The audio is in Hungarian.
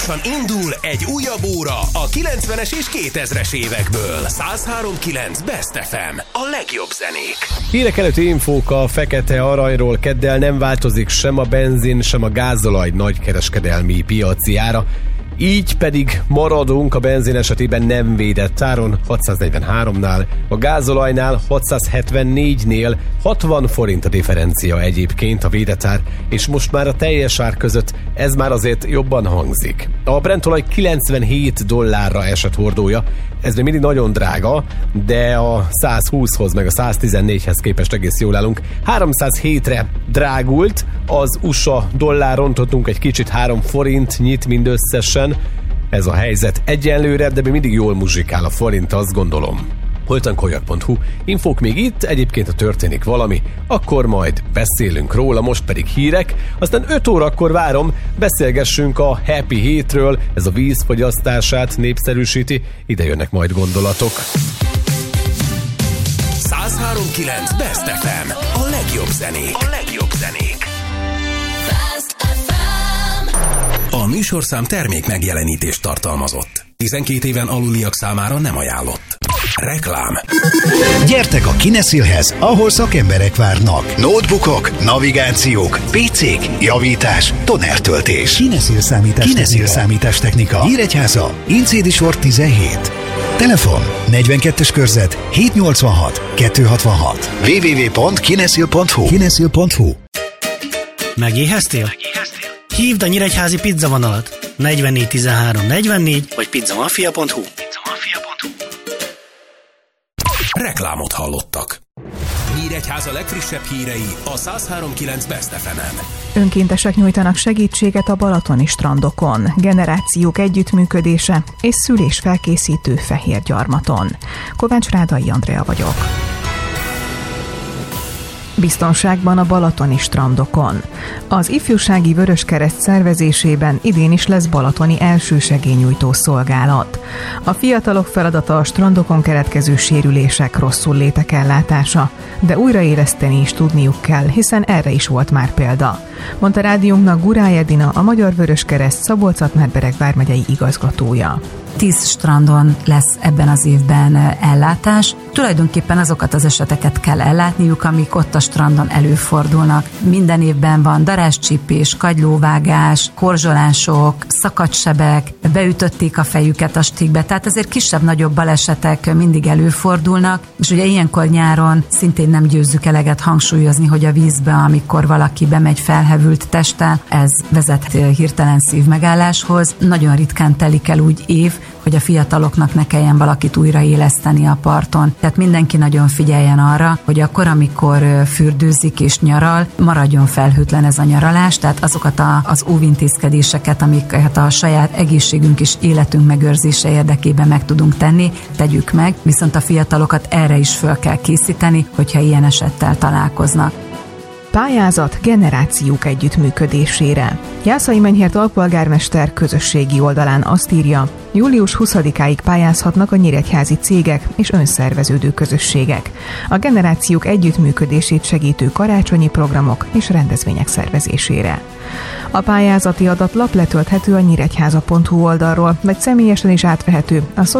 Hamarosan indul egy újabb óra a 90-es és 2000-es évekből. 103.9 Best FM. A legjobb zenék. Hírek előtti infók a fekete aranyról. Keddel nem változik sem a benzin, sem a gázolaj nagykereskedelmi piaci ára. Így pedig maradunk a benzin esetében nem védett áron 643-nál, a gázolajnál 674-nél 60 forint a differencia egyébként a védett ár, és most már a teljes ár között ez már azért jobban hangzik. A Brent olaj $97 esett hordója, ez még mindig nagyon drága, de a 120-hoz meg a 114-hez képest egész jól állunk. 307-re drágult, az USA dollár rontottunk egy kicsit, 3 forintnyit mindösszesen. Ez a helyzet egyenlőre, de még mindig jól muzsikál a forint, azt gondolom. Holtankoljak.hu. Infók még itt, egyébként ha történik valami, akkor majd beszélünk róla, most pedig hírek. Aztán 5 órakor várom, beszélgessünk a Happy Hétről, ez a vízfogyasztását népszerűsíti, ide jönnek majd gondolatok. 103.9 Best FM. A legjobb zenék. A legjobb zenék. A műsorszám termék megjelenítést tartalmazott. 12 éven aluliak számára nem ajánlott. Reklám. Gyertek a Kineszilhez, ahol szakemberek várnak. Notebookok, navigációk, PC-k, javítás, tonertöltés. Kineszil számítástechnika. Nyíregyháza, Incédi sor 17. Telefon 42-es körzet 786 266. www.kineszil.hu. Kineszil.hu. Megéheztél? Hívd a nyíregyházi pizzavonalat 44 13 44 vagy pizzamafia.hu. Reklámot hallottak. Nyíregyháza legfrissebb hírei a 103.9 Best FM-en. Önkéntesek nyújtanak segítséget a balatoni strandokon, generációk együttműködése és szülésfelkészítő Fehérgyarmaton. Kovács Rádai Andrea vagyok. Biztonságban a balatoni strandokon. Az Ifjúsági Vöröskereszt szervezésében idén is lesz balatoni elsősegélynyújtó szolgálat. A fiatalok feladata a strandokon keletkező sérülések, rosszullétek ellátása, de újraéleszteni is tudniuk kell, hiszen erre is volt már példa, mondta rádiónknak Gurály Edina, a Magyar Vöröskereszt Szabolcs-Szatmár-Bereg vármegyei igazgatója. 10 strandon lesz ebben az évben ellátás. Tulajdonképpen azokat az eseteket kell ellátniuk, amik ott a strandon előfordulnak. Minden évben van darázscsípés, kagylóvágás, korzsolások, szakadtsebek, beütötték a fejüket a stíkbe, tehát azért kisebb-nagyobb balesetek mindig előfordulnak, és ugye ilyenkor nyáron szintén nem győzzük eleget hangsúlyozni, hogy a vízbe, amikor valaki bemegy felhevült testtel, ez vezet hirtelen szívmegálláshoz. Nagyon ritkán telik el úgy év, hogy a fiataloknak ne kelljen valakit újraéleszteni a parton. Tehát mindenki nagyon figyeljen arra, hogy akkor, amikor fürdőzik és nyaral, maradjon felhőtlen ez a nyaralás, tehát azokat az óvintézkedéseket, amiket a saját egészségünk és életünk megőrzése érdekében meg tudunk tenni, tegyük meg, viszont a fiatalokat erre is föl kell készíteni, hogyha ilyen esettel találkoznak. Pályázat generációk együttműködésére. Jászai Menyhért alpolgármester közösségi oldalán azt írja, július 20-áig pályázhatnak a nyíregyházi cégek és önszerveződő közösségek. A generációk együttműködését segítő karácsonyi programok és rendezvények szervezésére. A pályázati adatlap letölthető a nyíregyháza.hu oldalról, vagy személyesen is átvehető a